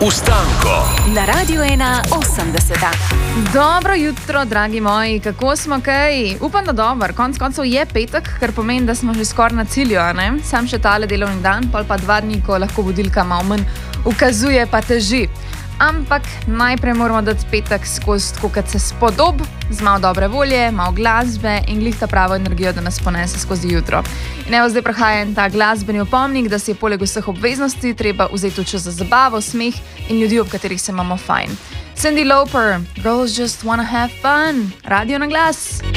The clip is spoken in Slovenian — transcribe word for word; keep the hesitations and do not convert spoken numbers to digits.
Ustanko na Radiu ena osemdeset. Dobro jutro, dragi moji, kako smo kaj? Upam, da dobro, konc koncev je petek, kar pomeni, da smo že skoraj na cilju, a ne? Sam še tale delovni dan, pol pa dva dni, ko lahko budilka malo manj ukazuje pa teži. Ampak najprej moramo dati petek skozi tako, kot se spodob, z malo dobre volje, malo glasbe in glih ta pravo energijo, da nas ponese skozi jutro. In evo, zdaj prihaja en ta glasbeni opomnik, da si je poleg vseh obveznosti treba vzeti čas za zabavo, smeh in ljudi, ob katerih se imamo fajn. Cyndi Lauper, Girls Just Wanna Have Fun, Radio na glas.